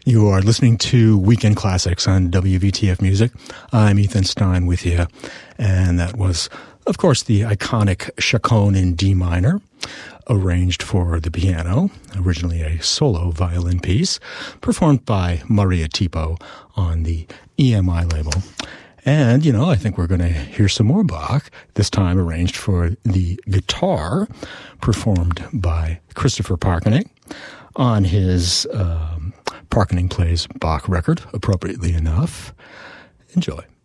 You are listening to Weekend Classics on WVTF Music. I'm Ethan Stein with you. And that was, of course, the iconic Chaconne in D minor, arranged for the piano, originally a solo violin piece, performed by Maria Tipo on the EMI label. And, you know, I think we're going to hear some more Bach, this time arranged for the guitar, performed by Christopher Parkening on his Parkening Plays Bach record, appropriately enough. Enjoy.